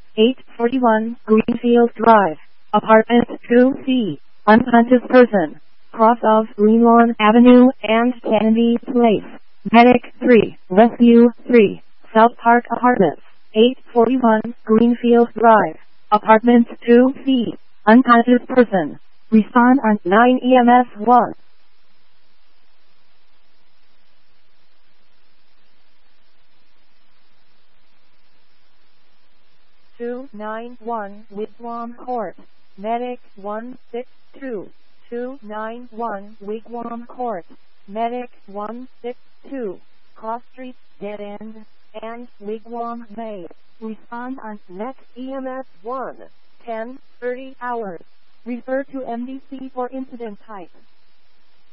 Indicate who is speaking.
Speaker 1: 841 Greenfield Drive, Apartment 2C, unconscious person, cross of Greenlawn Avenue and Kennedy Place. Medic 3, Rescue 3, South Park Apartments, 841 Greenfield Drive, Apartment 2C, unconscious person. Respond on 9 EMS 1. 291 Wigwam Court, Medic 162. 291 Wigwam Court, Medic 162, Cross Street, Dead End, and Wigwam Bay. Respond on next EMS 1, 10:30 hours. Refer to MDC for incident type.